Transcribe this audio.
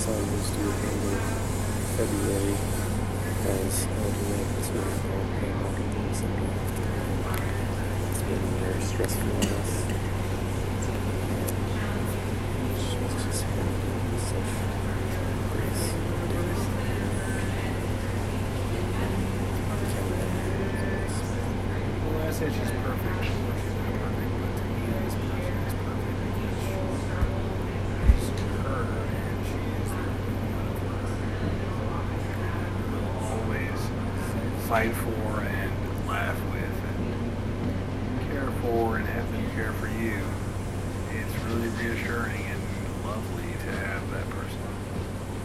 son, who's due at the end of February, has this movie called Mountain Moves and it's been very stressful on us. She's just been such grace. Well, I said she's perfect. She's not perfect, but to me, this person is perfect because she's her and she is the one of her. And will always fight for and laugh with and care for and have them care for you. It's really reassuring and lovely to have that person